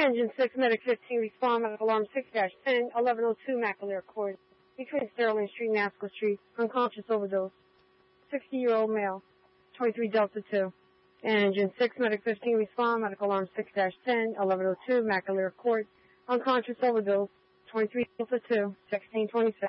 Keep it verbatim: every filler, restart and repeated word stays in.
Engine six, Medic fifteen, respond, medical alarm six dash ten, eleven oh two McAleer Court, between Sterling Street and Ascot Street, unconscious overdose, sixty-year-old male, twenty-three Delta two. Engine six, Medic fifteen, respond, medical alarm six dash ten, eleven oh two McAleer Court, unconscious overdose, twenty-three Delta two, sixteen twenty-six.